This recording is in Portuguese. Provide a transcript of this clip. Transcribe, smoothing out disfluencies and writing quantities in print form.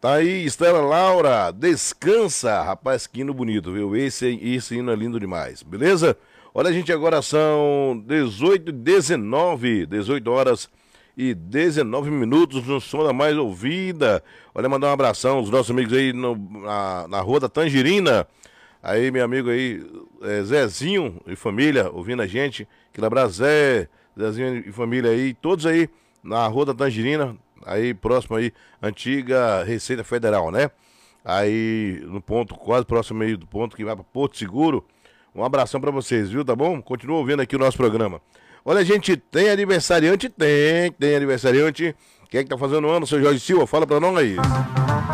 Tá aí, Estela Laura, descansa, rapaz, que hino bonito, viu? Esse hino é lindo demais, beleza? Olha, gente, agora são 18 horas e 19 minutos no som da mais ouvida. Olha, mandar um abração aos nossos amigos aí na Rua da Tangerina. Aí, meu amigo aí, Zezinho e família, ouvindo a gente. Aquele abraço, Zezinho e família aí, todos aí na Rua da Tangerina, aí próximo aí, antiga Receita Federal, né? Aí no ponto, quase próximo aí do ponto que vai para Porto Seguro. Um abração pra vocês, viu? Tá bom? Continua ouvindo aqui o nosso programa. Olha, gente, tem aniversariante? Tem aniversariante. Quem é que tá fazendo ano, seu Jorge Silva? Fala pra nós aí.